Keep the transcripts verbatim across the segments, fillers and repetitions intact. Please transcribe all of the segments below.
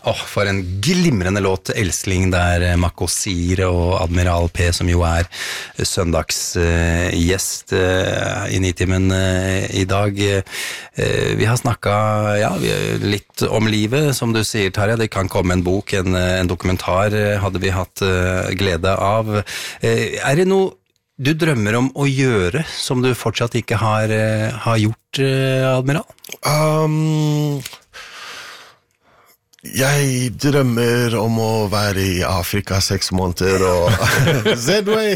Åh, oh, for en glimrende låt, Elsling, der Makosir og Admiral P, som jo er søndagsgjest uh, uh, i Nitimen uh, i dag. Uh, vi har snakket, ja, vi, litt om livet, som du sier, Tarja. Det kan komme en bok, en, en dokumentar, uh, hadde vi hatt uh, glede av. Uh, er det noe du drømmer om å gjøre, som du fortsatt ikke har, uh, har gjort, uh, Admiral? Um... Jeg drømmer om å være i Afrika seks måneder og Zedway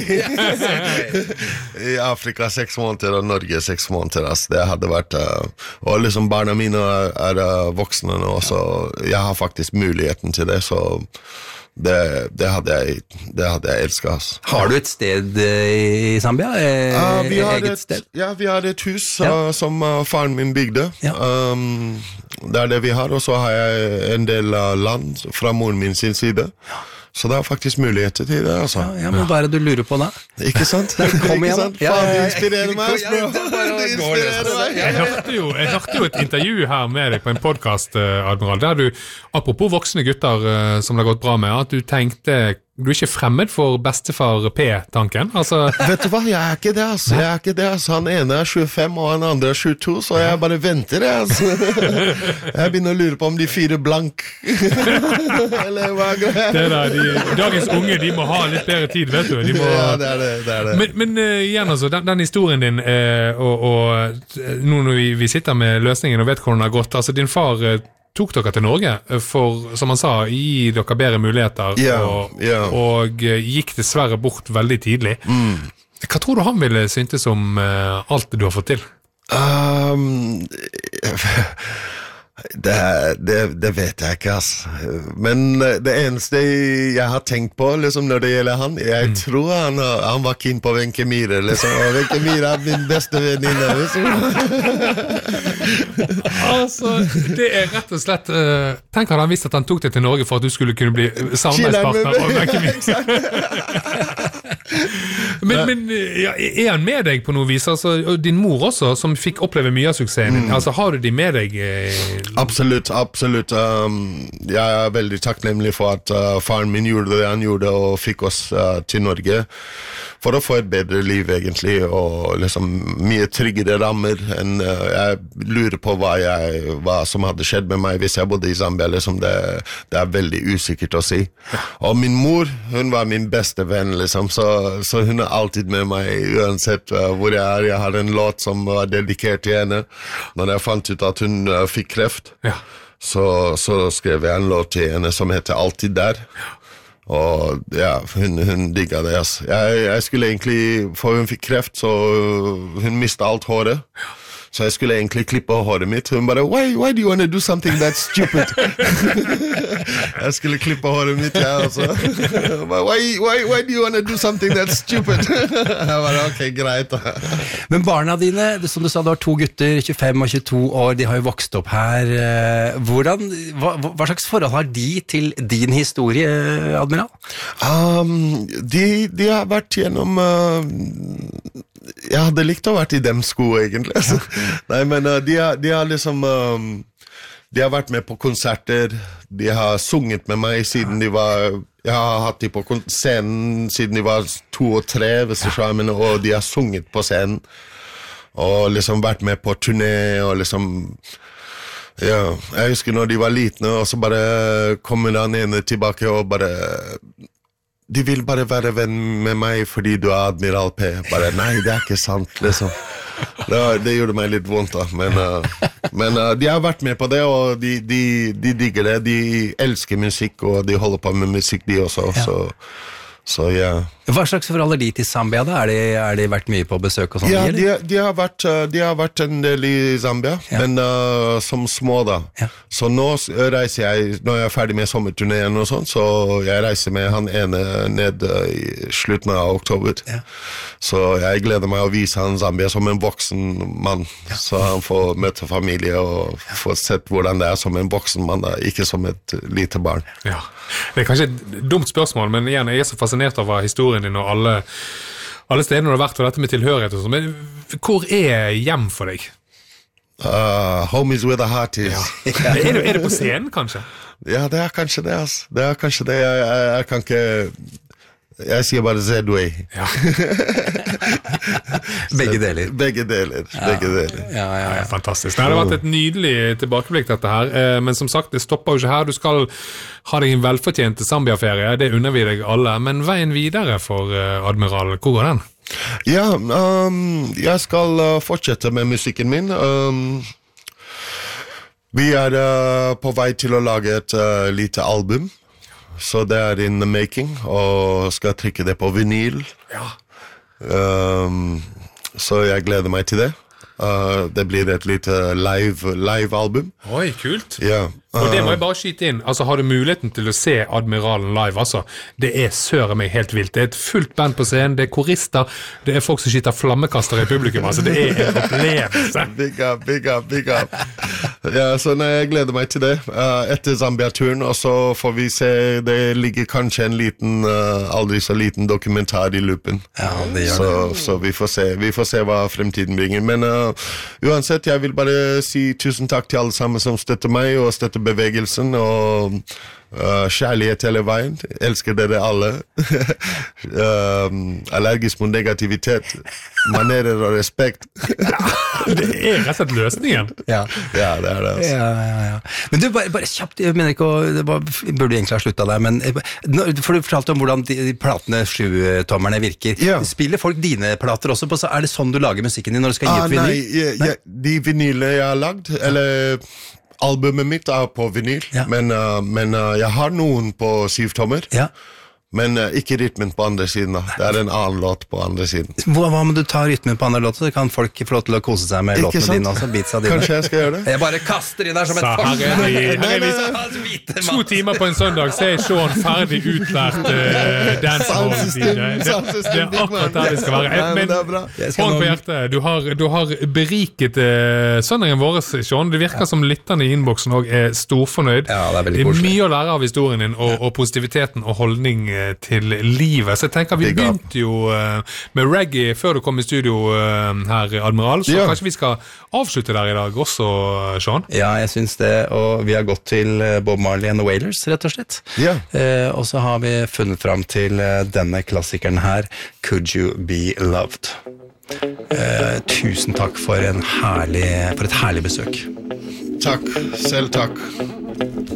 i Afrika seks måneder og Norge seks måneder. Altså, det hadde vært uh, og liksom barna mine er, er uh, voksne nå, så jeg har faktisk muligheten til det, så det, det hadde jeg det hadde jeg elsket. Altså. Har du et sted i Zambia? Eh, uh, vi, har eget et, sted? Ja, vi har et hus ja. uh, som uh, faren min bygde. Ja. Um, det er det vi har, og så har jeg en del uh, land fra moren min sin side. Ja. Så det er faktisk muligheter til det, altså. Ja, ja, men hva er det du lurer på da? Ikke sant? Kom igjen. Ja, Faen, du inspirerer meg, bro. Du inspirerer meg. Jeg hørte, jo, jeg hørte jo et intervju her med deg på en podcast, Admiral, der du, apropos voksne gutter som det har gått bra med, at du tenkte, du er ikke fremmed for bestefar P-tanken? Altså... Vet du hva, jeg er ikke det, altså. Jeg er ikke det, altså. Han ene er tjuefem, og han andre er tjueto, så jeg bare venter, jeg, altså. Jeg begynner å lure på om de fire blank. Eller hva er greit? Det der, de, dagens unge, de må ha litt bedre tid, vet du. De må... Ja, det er det, det er det. Men, men uh, igjen, altså, den, den historien din, uh, og, og nå når vi, vi sitter med løsningen og vet hvordan det har gått, altså din far... Uh, tok dere til Norge for, som han sa, gi dere bedre muligheter, yeah, og, yeah. og gikk dessverre bort veldig tidlig. Mm. Hva tror du han ville syntes om uh, alt det du har fått til? Um, det, det, det vet jeg ikke, altså. Men det eneste jeg har tenkt på, liksom, når det gjelder han, jeg mm. tror han, han var keen på Wenche Myhre, liksom, og Wenche Myhre er min beste venninne, liksom. Altså, det er rett og slett uh, tenk at han visste at han tok det til Norge for at du skulle kunne bli samarbeidspartner og Wenche Myhre. men, men ja, er han med deg på noe vis? Altså, og din mor også, som fikk oppleve mye av suksessen din, mm. altså har du de med deg? Eh, Absolutt, absolutt. Um, jeg er veldig takknemlig for at uh, faren min gjorde det han gjorde og fikk oss uh, til Norge for å få et bedre liv egentlig, og liksom mye tryggere rammer enn uh, jeg lurer på hva, jeg, hva som hadde skjedd med meg hvis jeg bodde i Zambia, liksom det, det er veldig usikkert å si. Og min mor, hun var min beste venn, liksom, så, så hun er alltid med meg uansett uh, hvor jeg er. Jeg har en låt som var dedikert til henne. Når jeg fant ut at hun uh, fikk kreft, Ja. Så, så skrev jeg en låt til henne som heter Alltid der. Og ja, hun, hun digget det, altså. Jeg, jeg skulle egentlig, for hun fikk kreft, så hun mistet alt håret. Så jeg skulle egentlig klippe håret mitt. Hun bare, why, why do you want to do something that's stupid? Jeg skulle klippe håret mitt, ja, altså. Why, why, why do you want to do something that's stupid? Jeg bare, ok, greit. Men barna dine, som du sa, du har to gutter, tjuefem og tjueto år, de har jo vokst opp her. Hvordan, hva, hva slags forhold har de til din historie, Admiral? Um, de, de har vært gjennom... Uh, jeg hadde likt å ha vært i dem sko, egentlig. Altså. Nei, men uh, de, har, de har liksom... Um, de har vært med på konserter, de har sunget med meg siden de var... Jeg har hatt de på scenen siden de var to og tre, hvis du skjønner, og de har sunget på scenen. Og liksom vært med på turné, og liksom... Ja, jeg husker når de var litne, og så bare kommer den ene tilbake og bare... De vil bare være venn med meg fordi du er Admiral P. Bare, nei, det er ikke sant, liksom. Det, det gjorde meg litt vondt, da. Men, uh, men uh, de har vært med på det, og de, de, de digger det. De elsker musikk, og de holder på med musikk, de også. Ja. Så, så ja. Hva slags forhold er de til Zambia, da? Er de, er de vært mye på besøk og sånt? Ja, de, de, har vært, de har vært en del i Zambia, ja. Men uh, som små da. Ja. Så nå reiser jeg, når jeg er ferdig med sommerturneen og sånt, så jeg reiser med han ene ned uh, i slutten av oktober. Ja. Så jeg gleder meg å vise han Zambia som en voksen mann, ja. Så han får møte familie og ja. Får sett hvordan det er som en voksen mann, da, ikke som et lite barn. Ja. Det er kanskje et dumt spørsmål, men igjen, jeg er så fascinert av historien din og alle, alle stedene du har vært og dette med tilhørighet og sånn. Men hvor er hjem for deg? Uh, home is where the heart is. Ja. er, det, er det på scenen, kanskje? Ja, det er kanskje det, altså. Det er kanskje det. Jeg, jeg, jeg kan ikke... Jeg sier bare Z-way. Ja. Begge deler. Begge deler. Begge deler. Ja, ja, ja. Ja, fantastisk. Det har vært et nydelig tilbakeblikk dette her, men som sagt, det stopper jo ikke her. Du skal ha deg en velfortjent Zambia-ferie, det unner vi deg alle, men veien videre for Admiral, hvor går den? Ja, um, jeg skal uh, fortsette med musikken min. Um, vi er uh, på vei til å lage et uh, lite album. Så det er in the making, og skal trykke det på vinyl. Ja. Um, så jeg gleder meg til det. Uh, det blir et lite live, live album. Oi, kult. Ja. Uh, Og det må jeg bare skyte inn. Altså, har du muligheten til å se Admiralen live, altså, det er søren meg helt vilt. Det er et fullt band på scenen, det er korister, det er folk som skyter flammekaster i publikum, altså, det er en opplevelse. Big up, big up, big up. Ja, så nei, jeg gleder meg til det. Uh, etter Zambia-turen, og så får vi se, det ligger kanskje en liten, uh, aldri så liten dokumentar i loopen. Ja, det gjør så, det. Så vi får se, vi får se hva fremtiden bringer. Men uh, uansett, jeg vil bare si tusen takk til alle sammen som støtter meg, og støtter bevegelsen, og uh, kjærlighet hele veien. Elsker dere alle. uh, allergisk mot negativitet. Manerer og respekt. Det er rett og slett løsningen. Ja. Ja, det er det. Altså. Ja, ja, ja. Men du, bare, bare kjapt, jeg mener ikke å, det var, burde egentlig ha sluttet der, men for du fortalte om hvordan de, de platene, sju-tommerne virker. Ja. Spiller folk dine plater også på, så er det sånn du lager musikken din når du skal gi Ah, ut vinyl? nei, jeg, jeg, de vinylene jeg har lagd, eller albumet mitt er på vinyl, Ja. men, uh, men uh, jeg har noen på syv tommer, Ja. men uh, ikke rytmen på andre siden. Da. Det er en annen låt på andre siden. Hva, hva må du ta rytmen på andre låter, så kan folk få lov til å kose seg med Ikke låtene sant? dine også, beatsa dine. Kanskje jeg skal gjøre det? Jeg bare kaster inn der som et Så her er forsøk. vi, her er vi Nei, nei, to timer på en søndag, så er Sean ferdig utlært uh, dancehall-D J. Det, det er akkurat der vi skal være. Nei, men Men det er bra. Jeg skal hånd på nå- hjertet, du har, du har beriket uh, søndagen vår, Sean. Det virker som lytterne i innboksen også er storfornøyd. Ja, det er veldig Det er koselig. mye å lære av historien din, og, og positiviteten og holdning uh, til livet. Så jeg tenker, vi Big up. begynte jo uh, med reggae før du kom i studio uh, her, Admiral, så Ja. kanskje vi skal avslutte der i dag også, Sean? Ja, jeg synes det, og vi har gått til eh, Bob Marley and the Wailers, rett og slett. Ja. Eh, og så har vi funnet fram til eh, denne klassikeren her, Could You Be Loved? Eh, tusen takk for, en herlig, for et herlig besøk. Takk. Selv takk.